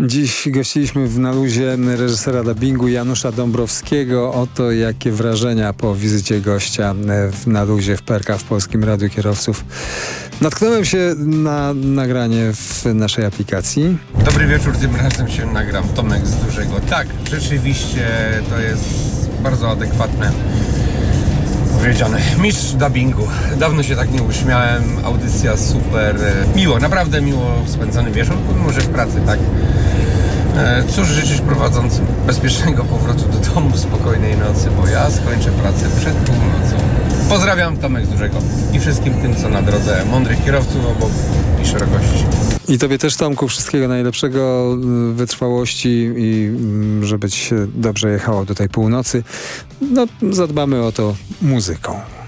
Dziś gościliśmy na luzie reżysera dubbingu Janusza Dąbrowskiego. Oto jakie wrażenia po wizycie gościa na luzie w PRK w Polskim Radiu Kierowców. Natknąłem się na nagranie w naszej aplikacji. Dobry wieczór, tym razem się nagram. Tomek z Dużego. Tak, rzeczywiście to jest bardzo adekwatne powiedziane. Mistrz dubbingu. Dawno się tak nie uśmiałem. Audycja super. Miło, naprawdę miło spędzony wieczór, pomimo że w pracy, tak. Cóż życzyć prowadzącym? Bezpiecznego powrotu do domu, spokojnej nocy, bo ja skończę pracę przed północą. Pozdrawiam, Tomek z Dużego i wszystkim tym, co na drodze mądrych kierowców obok i szerokości. I tobie też, Tomku, wszystkiego najlepszego, wytrwałości i żeby ci się dobrze jechało do tej północy. No, zadbamy o to muzyką.